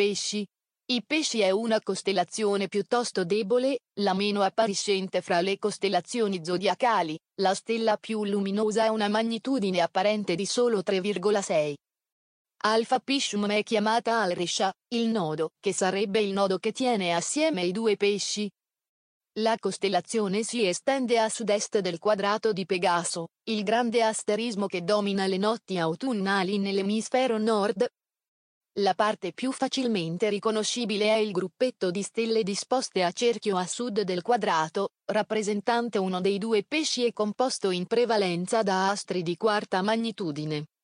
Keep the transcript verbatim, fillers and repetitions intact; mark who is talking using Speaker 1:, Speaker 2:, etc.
Speaker 1: pesci. I pesci è una costellazione piuttosto debole, la meno appariscente fra le costellazioni zodiacali. La stella più luminosa ha una magnitudine apparente di solo tre virgola sei. Alpha Piscium è chiamata Al-Risha, il nodo, che sarebbe il nodo che tiene assieme i due pesci. La costellazione si estende a sud-est del quadrato di Pegaso, il grande asterismo che domina le notti autunnali nell'emisfero nord. La parte più facilmente riconoscibile è il gruppetto di stelle disposte a cerchio a sud del quadrato, rappresentante uno dei due pesci e composto in prevalenza da astri di quarta magnitudine.